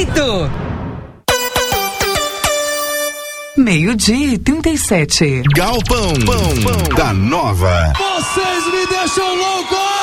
8. 12:37. Galpão da Nova. Vocês me deixam louco!